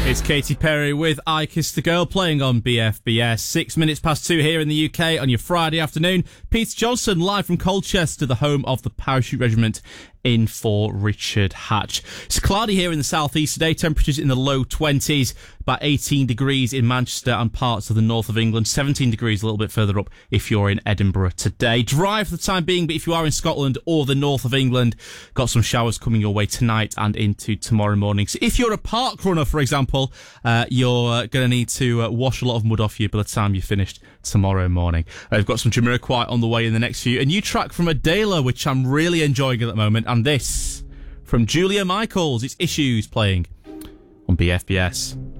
It's Katy Perry with I Kissed a Girl playing on BFBS. 6 minutes past 2 here in the UK on your Friday afternoon. Peter Johnson live from Colchester, the home of the Parachute Regiment, in for Richard Hatch. It's cloudy here in the southeast today, temperatures in the low 20s, about 18 degrees in Manchester and parts of the north of England, 17 degrees a little bit further up if you're in Edinburgh today. Dry for the time being, but if you are in Scotland or the north of England, got some showers coming your way tonight and into tomorrow morning. So if you're a park runner, for example, you're going to need to wash a lot of mud off you by the time you're finished tomorrow morning. We've got some Jamiroquai on the way in the next few. A new track from Adela, which I'm really enjoying at the moment. And this from Julia Michaels. It's Issues playing on BFBS.